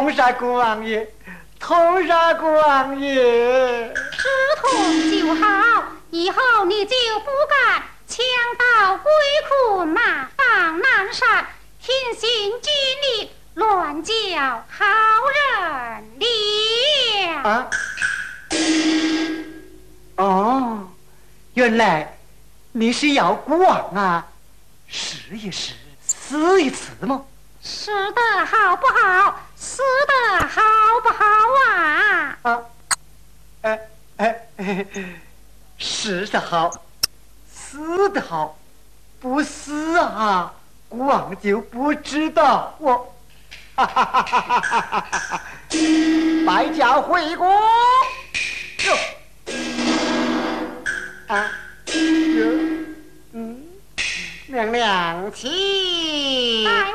通杀国王爷，通杀国王爷。 是通就好，以后你就不敢强盗鬼困马放南山，听信军令，乱叫好人了。 啊？哦，原来你是要国王啊？试一试，死一次吗？ 死的好不好？死的好不好啊？ 死的好，死的好，不死啊，国王就不知道我。败驾回国。娘娘请。